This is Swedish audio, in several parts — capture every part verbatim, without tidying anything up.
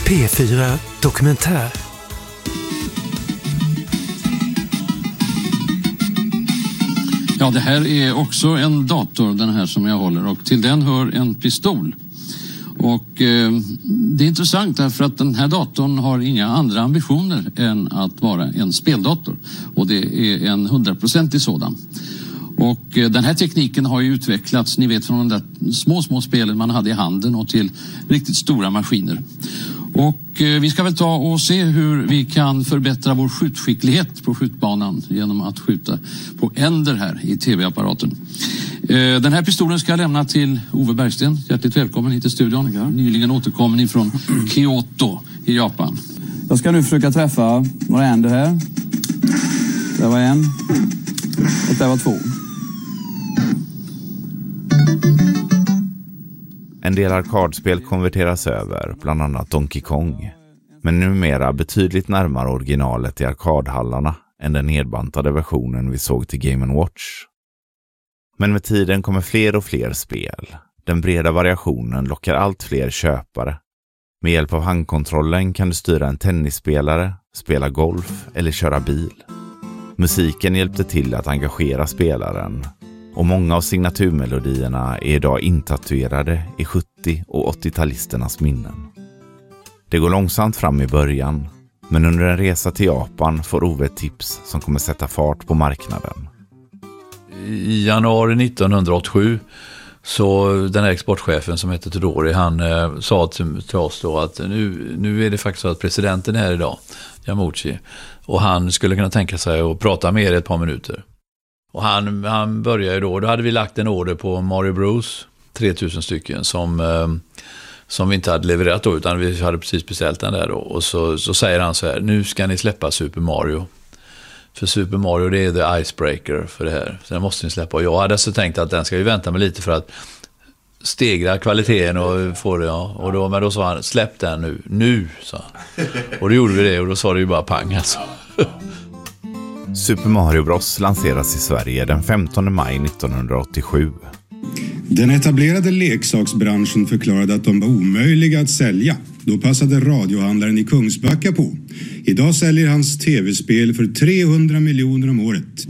P fyra Dokumentär. Ja, det här är också en dator, den här som jag håller, och till den hör en pistol. Och eh, det är intressant därför att den här datorn har inga andra ambitioner än att vara en speldator. Och det är en hundraprocentig sådan. Och eh, den här tekniken har ju utvecklats, ni vet, från de där små, små spelen man hade i handen och till riktigt stora maskiner. Och eh, vi ska väl ta och se hur vi kan förbättra vår skjutskicklighet på skjutbanan genom att skjuta på änder här i tv-apparaten. Eh, den här pistolen ska jag lämna till Ove Bergsten. Hjärtligt välkommen hit till studion. Ja. Nyligen återkommen ifrån Kyoto i Japan. Jag ska nu försöka träffa några änder här. Det var en och det var två. En del arkadspel konverteras över, bland annat Donkey Kong. Men numera betydligt närmare originalet i arkadhallarna än den nedbantade versionen vi såg till Game and Watch. Men med tiden kommer fler och fler spel. Den breda variationen lockar allt fler köpare. Med hjälp av handkontrollen kan du styra en tennisspelare, spela golf eller köra bil. Musiken hjälpte till att engagera spelaren. Och många av signaturmelodierna är idag intatuerade i sjuttio- och åttio-talisternas minnen. Det går långsamt fram i början, men under en resa till Japan får Ove ett tips som kommer sätta fart på marknaden. I januari nittonhundraåttiosju så den här exportchefen som heter Todori, han eh, sa till, till oss då att nu, nu är det faktiskt så att presidenten är här idag, Yamauchi, och han skulle kunna tänka sig att prata med er ett par minuter. Och han, han började ju då, då hade vi lagt en order på Mario Bros, tre tusen stycken som, eh, som vi inte hade levererat då, utan vi hade precis beställt den där då. Och så, så säger han så här, nu ska ni släppa Super Mario. För Super Mario, det är the icebreaker för det här. Så den måste ni släppa. Och jag hade så tänkt att den ska vi vänta med lite för att stegra kvaliteten och få det, ja. Och då, men då sa han, släpp den nu, nu, sa han. Och då gjorde vi det och då sa det ju bara pang alltså. Super Mario Bros lanseras i Sverige den femtonde maj nittonhundraåttiosju. Den etablerade leksaksbranschen förklarade att de var omöjliga att sälja. Då passade radiohandlaren i Kungsbacka på. Idag säljer hans tv-spel för trehundra miljoner om året.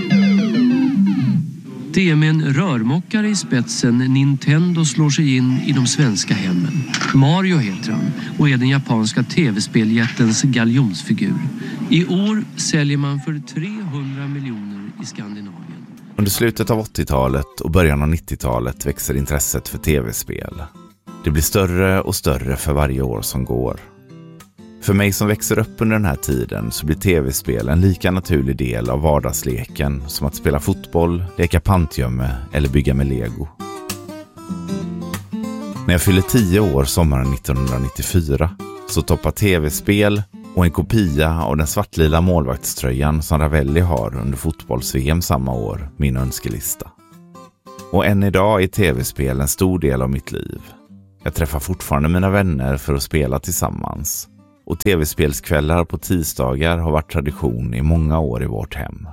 Det är med en rörmokare i spetsen Nintendo slår sig in i de svenska hemmen. Mario heter han och är den japanska tv-speljättens galjonsfigur. I år säljer man för trehundra miljoner i Skandinavien. Under slutet av åttiotalet och början av nittiotalet växer intresset för tv-spel. Det blir större och större för varje år som går. För mig som växer upp under den här tiden så blir tv-spel en lika naturlig del av vardagsleken som att spela fotboll, leka pantgömme eller bygga med Lego. När jag fyller tio år sommaren nittonhundranittiofyra så toppar tv-spel och en kopia av den svartlila målvaktströjan som Ravelli har under fotbolls-V M samma år min önskelista. Och än idag är tv-spel en stor del av mitt liv. Jag träffar fortfarande mina vänner för att spela tillsammans. Och tv-spelskvällar på tisdagar har varit tradition i många år i vårt hem.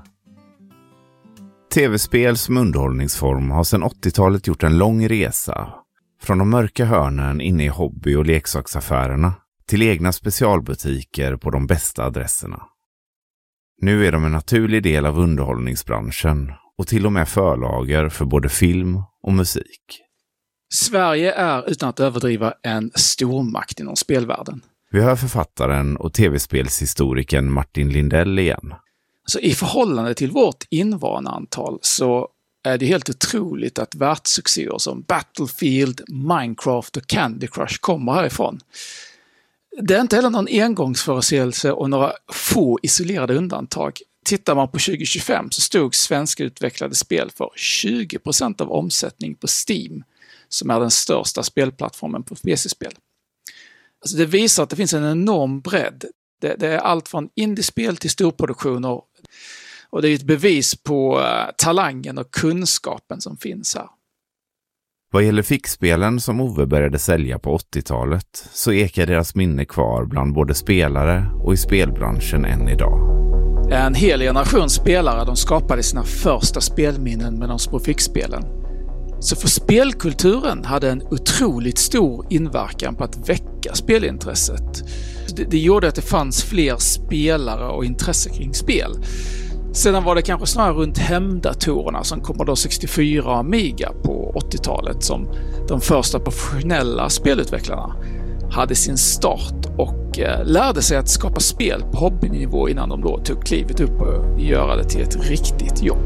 Tv-spel som underhållningsform har sedan åttiotalet gjort en lång resa. Från de mörka hörnen inne i hobby- och leksaksaffärerna till egna specialbutiker på de bästa adresserna. Nu är de en naturlig del av underhållningsbranschen och till och med förlager för både film och musik. Sverige är utan att överdriva en stormakt inom spelvärlden. Vi hör författaren och tv-spelshistorikern Martin Lindell igen. Så i förhållande till vårt invånarantal så är det helt otroligt att världssuccéer som Battlefield, Minecraft och Candy Crush kommer härifrån. Det är inte heller någon engångsföreteelse och några få isolerade undantag. Tittar man på tjugo tjugofem så stod svenska utvecklade spel för tjugo procent av omsättning på Steam, som är den största spelplattformen på P C-spel. Alltså det visar att det finns en enorm bredd. Det, det är allt från indiespel till storproduktioner. Och det är ett bevis på uh, talangen och kunskapen som finns här. Vad gäller fickspelen som Ove började sälja på åttiotalet så ekar deras minne kvar bland både spelare och i spelbranschen än idag. En hel generation spelare de skapade sina första spelminnen med de små fickspelen. Så för spelkulturen hade en otroligt stor inverkan på att väcka spelintresset. Det, det gjorde att det fanns fler spelare och intresse kring spel. Sedan var det kanske snarare runt hemdatorerna som Commodore sextiofyra och Amiga på åttiotalet som de första professionella spelutvecklarna hade sin start och eh, lärde sig att skapa spel på hobbynivå innan de då tog klivet upp och göra det till ett riktigt jobb.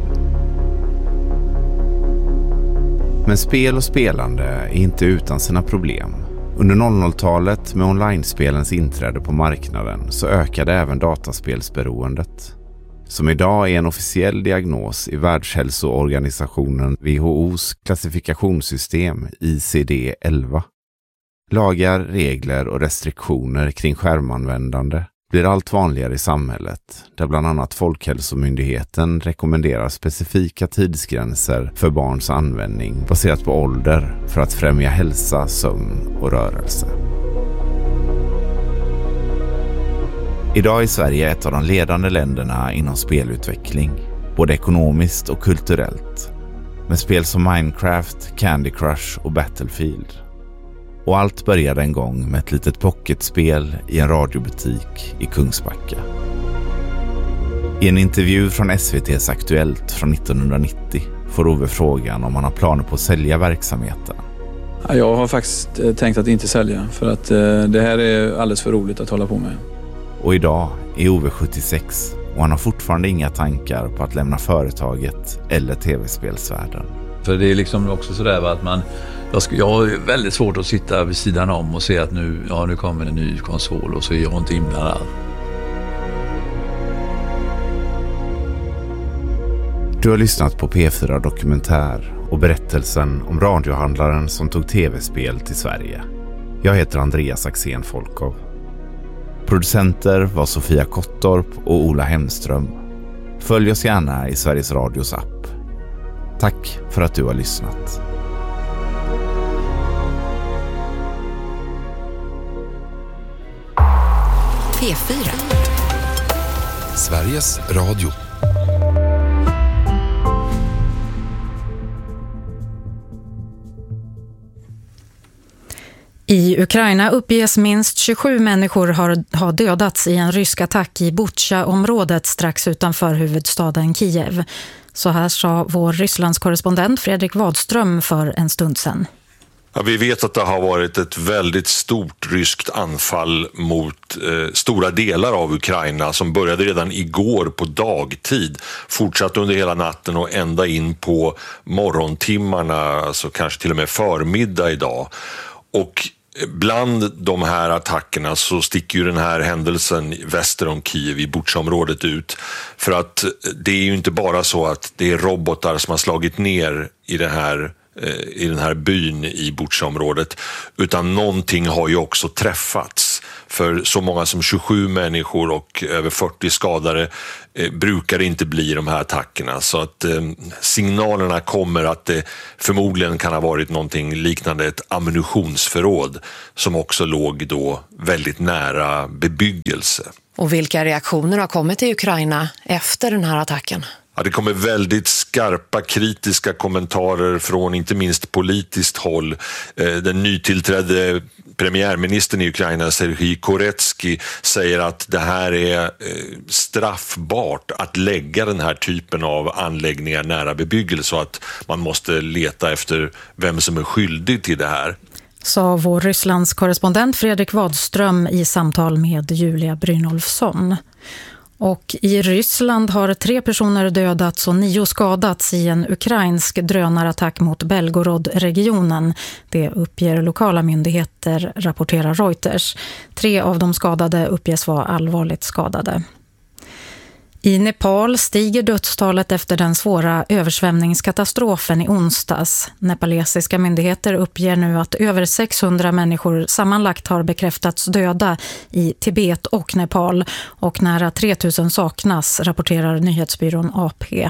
Men spel och spelande är inte utan sina problem. Under noll noll-talet med online-spelens inträde på marknaden så ökade även dataspelsberoendet. Som idag är en officiell diagnos i Världshälsoorganisationen W H O:s klassifikationssystem I C D elva. Lagar, regler och restriktioner kring skärmanvändande blir allt vanligare i samhället, där bland annat Folkhälsomyndigheten rekommenderar specifika tidsgränser för barns användning baserat på ålder för att främja hälsa, sömn och rörelse. Idag är Sverige ett av de ledande länderna inom spelutveckling, både ekonomiskt och kulturellt, med spel som Minecraft, Candy Crush och Battlefield. Och allt började en gång med ett litet pocketspel i en radiobutik i Kungsbacka. I en intervju från S V T:s Aktuellt från nittonhundranittio får Ove frågan om han har planer på att sälja verksamheten. Jag har faktiskt tänkt att inte sälja, för att det här är alldeles för roligt att hålla på med. Och idag är Ove sjuttiosex och han har fortfarande inga tankar på att lämna företaget eller tv-spelsvärlden. För det är liksom också sådär att man, jag, ska, jag har väldigt svårt att sitta vid sidan om och se att nu, ja, nu kommer en ny konsol och så är jag inte inblandad. Du har lyssnat på P fyra Dokumentär och berättelsen om radiohandlaren som tog tv-spel till Sverige. Jag heter Andreas Axén Folkov. Producenter var Sofia Kottorp och Ola Hemström. Följ oss gärna i Sveriges Radios app. Tack för att du har lyssnat. P fyra. Sveriges Radio. I Ukraina uppges minst tjugosju människor har, har dödats i en rysk attack i Bucha-området strax utanför huvudstaden Kiev. Så här sa vår Rysslandskorrespondent Fredrik Wadström för en stund sedan. Ja, vi vet att det har varit ett väldigt stort ryskt anfall mot eh, stora delar av Ukraina som började redan igår på dagtid, fortsatte under hela natten och ända in på morgontimmarna, alltså kanske till och med förmiddag idag. Och bland de här attackerna så sticker ju den här händelsen väster om Kiev i Bucha-området ut. För att det är ju inte bara så att det är robotar som har slagit ner i det här i den här byn i Bucha-området, utan någonting har ju också träffats. För så många som tjugosju människor och över fyrtio skadade eh, brukar det inte bli de här attackerna. Så att eh, signalerna kommer att det förmodligen kan ha varit någonting liknande ett ammunitionsförråd som också låg då väldigt nära bebyggelse. Och vilka reaktioner har kommit till Ukraina efter den här attacken? Ja, det kommer väldigt skarpa kritiska kommentarer från inte minst politiskt håll. Den nytillträdde premiärministern i Ukraina, Serhij Koretsky, säger att det här är straffbart att lägga den här typen av anläggningar nära bebyggelse och att man måste leta efter vem som är skyldig till det här. Sa vår Rysslands korrespondent Fredrik Wadström i samtal med Julia Brynolfsson. Och i Ryssland har tre personer dödats och nio skadats i en ukrainsk drönarattack mot Belgorod-regionen. Det uppger lokala myndigheter, rapporterar Reuters. Tre av de skadade uppges vara allvarligt skadade. I Nepal stiger dödstalet efter den svåra översvämningskatastrofen i onsdags. Nepalesiska myndigheter uppger nu att över sexhundra människor sammanlagt har bekräftats döda i Tibet och Nepal och nära tre tusen saknas, rapporterar nyhetsbyrån A P.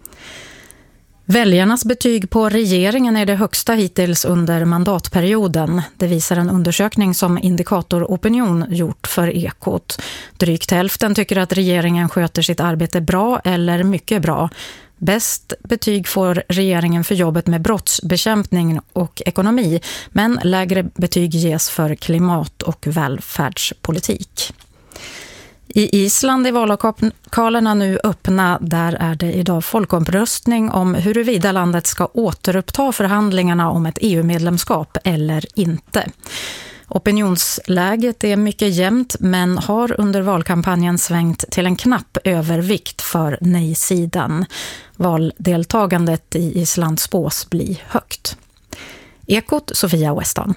Väljarnas betyg på regeringen är det högsta hittills under mandatperioden. Det visar en undersökning som Indikator Opinion gjort för Ekot. Drygt hälften tycker att regeringen sköter sitt arbete bra eller mycket bra. Bäst betyg får regeringen för jobbet med brottsbekämpning och ekonomi, men lägre betyg ges för klimat- och välfärdspolitik. I Island är vallokalerna nu öppna. Där är det idag folkomröstning om huruvida landet ska återuppta förhandlingarna om ett E U-medlemskap eller inte. Opinionsläget är mycket jämnt, men har under valkampanjen svängt till en knapp övervikt för nej-sidan. Valdeltagandet i Island spås bli högt. Ekot, Sofia Weston.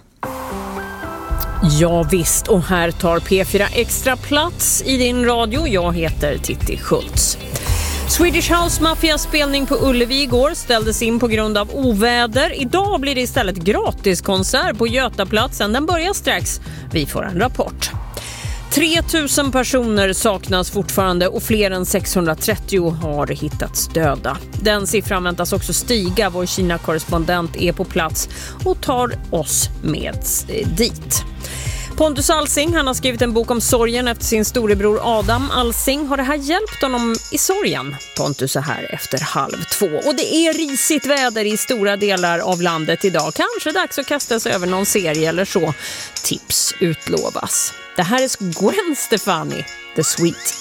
Ja visst, och här tar P fyra extra plats i din radio. Jag heter Titti Schultz. Swedish House Mafia spelning på Ullevi igår ställdes in på grund av oväder. Idag blir det istället gratiskonsert på Götaplatsen. Den börjar strax. Vi får en rapport. tre tusen personer saknas fortfarande och fler än sexhundratrettio har hittats döda. Den siffran väntas också stiga. Vår Kina-korrespondent är på plats och tar oss med dit. Pontus Alsing, han har skrivit en bok om sorgen efter sin storebror Adam Alsing. Har det här hjälpt honom i sorgen? Pontus är här efter halv två. Och det är risigt väder i stora delar av landet idag. Kanske dags att kasta sig över någon serie eller så. Tips utlovas. Det här är Gwen Stefani, The Sweet